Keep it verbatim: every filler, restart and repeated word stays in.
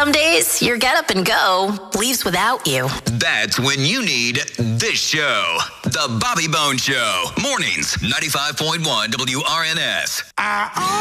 some days, your get up and go leaves without you. That's when you need this show. The Bobby Bones Show. Mornings, ninety-five point one W R N S. I